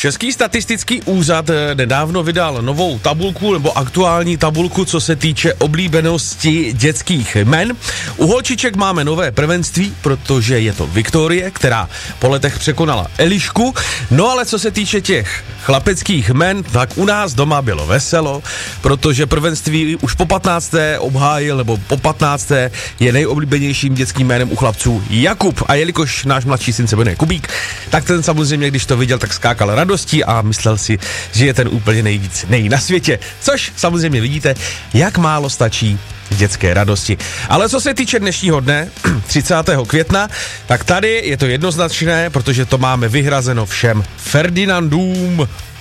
Český statistický úřad nedávno vydal novou tabulku nebo aktuální tabulku, co se týče oblíbenosti dětských jmen. U holčiček máme nové prvenství, protože je to Viktorie, která po letech překonala Elišku. No ale co se týče těch chlapeckých jmen, tak u nás doma bylo veselo, protože prvenství už po 15. obhájil, nebo po 15. je nejoblíbenějším dětským jménem u chlapců Jakub. A jelikož náš mladší syn se jmenuje Kubík, tak ten samozřejmě, když to viděl, tak skákal radostí a myslel si, že je ten úplně nejvíc na světě. Což samozřejmě vidíte, jak málo stačí dětské radosti. Ale co se týče dnešního dne, 30. května, tak tady je to jednoznačné, protože to máme vyhrazeno všem Ferdinandům.